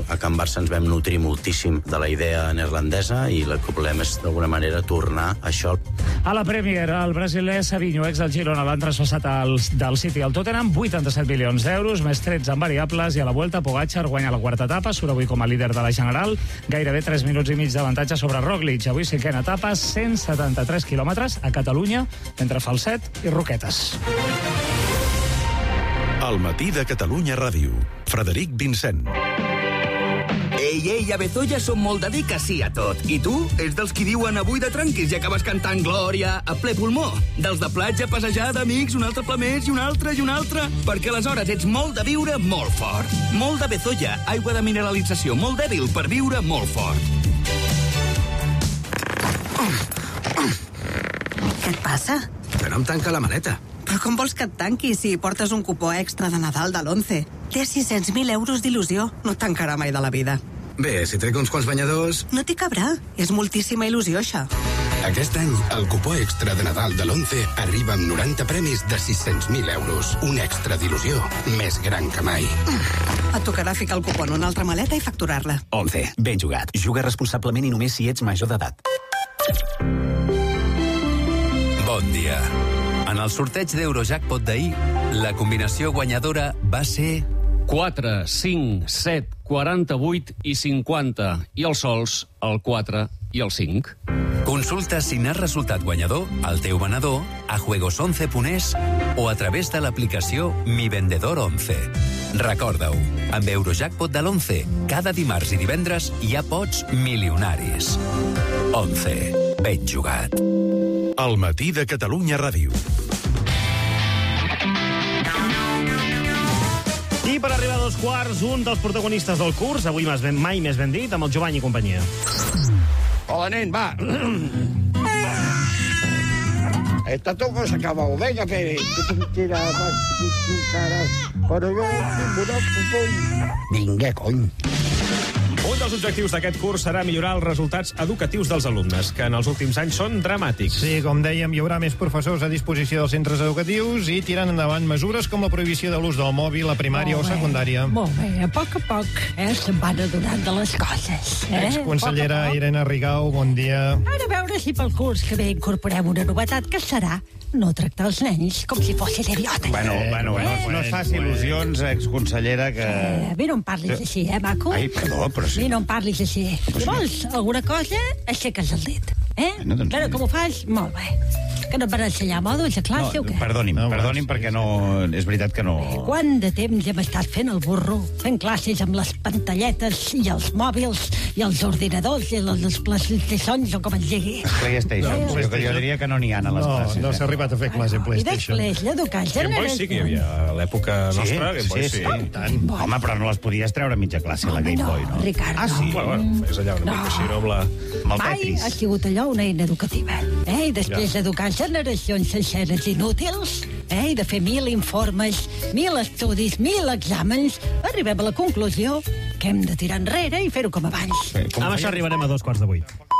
a Can Barça ens vam nutrir moltíssim de la idea neerlandesa i el que volem és, d'alguna manera, tornar a això. A la Premier, el brasiler Savinho, ex del Girona, l'han traspassat del City al Tottenham, 87 milions d'euros, més 13 en variables, i a la Vuelta Pogačar guanya la quarta etapa, surt avui com a líder de la General, gairebé 3 minuts i mig d'avantatge sobre Roglic. Avui cinquena etapa, 173 quilòmetres a Catalunya, entre Falset i Roquetes. El matí de Catalunya Ràdio. Frederic Vincent. Ei, a Bezoya som molt de dir que sí a tot. I tu? Ets dels qui diuen avui de tranquis i acabes cantant Glòria a ple pulmó. Dels de platja, passejada, amics, un altre ple més i un altre. Perquè aleshores ets molt de viure molt fort. Molt de Bezoya, aigua de mineralització molt dèbil per viure molt fort. Què et passa? Que no em tanca la maleta. Però com vols que et tanqui si portes un cupó extra de Nadal de l'11? Té 600.000 euros d'il·lusió. No et tancarà mai de la vida. Bé, si trec uns quants banyadors... No t'hi cabrà. És moltíssima il·lusió, això. Aquest any, el cupó extra de Nadal de l'11 arriba amb 90 premis de 600.000 euros. Un extra d'il·lusió més gran que mai. Et tocarà ficar el cupó en una altra maleta i facturar-la. 11. Ben jugat. Juga responsablement i només si ets major d'edat. Bon dia. En el sorteig d'Eurojackpot d'ahir, la combinació guanyadora va ser 4, 5, 7, 48 i 50. I els sols, el 4 i el 5. Consulta si n'has resultat guanyador al teu venedor, a juegos11.es o a través de l'aplicació Mi Vendedor 11. Recorda-ho, amb Eurojackpot de l'11, cada dimarts i divendres hi ha pots milionaris. 11. Ben jugat. El matí de Catalunya Ràdio. I per arribar a 2:15, un dels protagonistes del curs, avui mai més ben dit, amb el Jovany i companyia. Hola, nen, va. Esta toca se acabó. Venga, Pere. Vinga, cony. Un dels objectius d'aquest curs serà millorar els resultats educatius dels alumnes, que en els últims anys són dramàtics. Sí, com dèiem, hi haurà més professors a disposició dels centres educatius i tirant endavant mesures com la prohibició de l'ús del mòbil a primària o secundària. Molt bé, a poc se'n van adonant de les coses. Exconsellera Irene Rigau, bon dia. Ara a veure si pel curs que ve incorporem una novetat, que serà no tractar els nens com si fossin idiotes. Bueno, no es faci il·lusions, exconsellera, que... A mi no em parlis així, maco? Ai, perdó, però sí. A mi no em parlis així. Si vols alguna cosa, aixeques el dit. Però com ho fas, molt bé. Que no et van ensenyar mòduls a classe o què? Perdoni'm, perquè no... És veritat que no... Quant de temps hem estat fent el burro? Fent classes amb les pantalletes i els mòbils i els ordinadors i les PlayStations o com es digui. PlayStation. Jo diria que no n'hi ha a les classes. No s'ha arribat a fer classe en PlayStation. I després l'educar Game Boy sí que hi havia a l'època nostra. Game Boy sí. Home, però no les podies treure a mitja classe, la Game Boy, no? Ricardo. Ah, sí? Bueno, és allà una mica així, no? Amb el Tetris. Mai ha sigut allò una eina educativa. I després d'educar generacions senceres inútils, i de fer 1000 informes, 1000 estudis, 1000 exàmens, arribem a la conclusió que hem de tirar enrere i fer-ho com abans. Amb això arribarem a 7:45.